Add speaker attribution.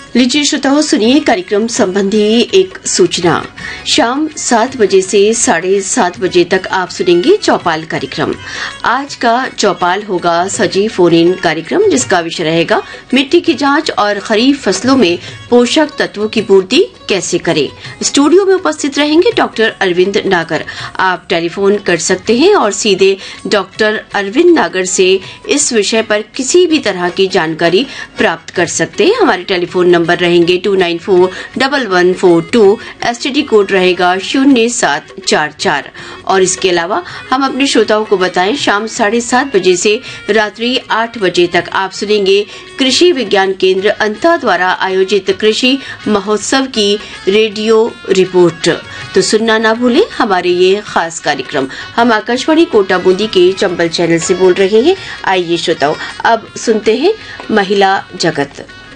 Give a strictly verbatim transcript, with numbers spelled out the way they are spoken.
Speaker 1: लीजिए श्रोताओं, सुनिए कार्यक्रम संबंधी एक सूचना। शाम सात बजे से साढ़े सात बजे तक आप सुनेंगे चौपाल कार्यक्रम। आज का चौपाल होगा सजीव फोन इन कार्यक्रम, जिसका विषय रहेगा मिट्टी की जांच और खरीफ फसलों में पोषक तत्वों की पूर्ति कैसे करें। स्टूडियो में उपस्थित रहेंगे डॉक्टर अरविंद नागर। आप टेलीफोन कर सकते हैं और सीधे डॉक्टर अरविंद नागर से इस विषय पर किसी भी तरह की जानकारी प्राप्त कर सकते हैं। हमारे टेलीफोन नंबर रहेंगे to nine four double one four to, STD code रहेगा शून्य सात चार चार। और इसके अलावा हम अपने श्रोताओं को बताएं, शाम साढ़े सात बजे से रात्रि आठ बजे तक आप सुनेंगे कृषि विज्ञान केंद्र अंता द्वारा आयोजित कृषि महोत्सव की रेडियो रिपोर्ट। तो सुनना ना भूलें हमारे ये खास कार्यक्रम। हम आकाशवाणी कोटा बूंदी के चंबल चैनल से बोल रहे हैं। आइए श्रोताओं, अब सुनते हैं महिला जगत।